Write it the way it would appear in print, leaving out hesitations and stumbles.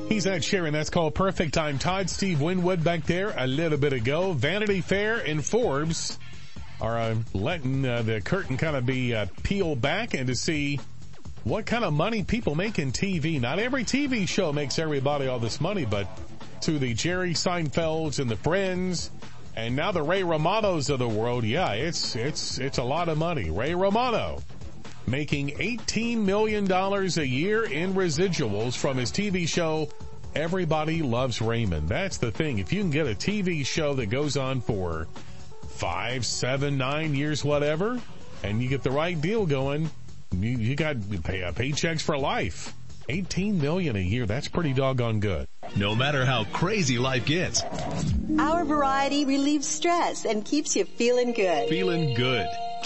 He's Ed Sheeran. That's called Perfect Time. Todd, Steve Winwood back there a little bit ago. Vanity Fair and Forbes are letting the curtain kind of be peeled back and to see what kind of money people make in TV. Not every TV show makes everybody all this money, but to the Jerry Seinfelds and the Friends, and now the Ray Romanos of the world, yeah, it's a lot of money. Ray Romano making $18 million a year in residuals from his TV show, Everybody Loves Raymond. That's the thing. If you can get a TV show that goes on for 5, 7, 9 years, whatever, and you get the right deal going, you got paychecks for life. $18 million a year. That's pretty doggone good. No matter how crazy life gets, our variety relieves stress and keeps you feeling good. Feeling good.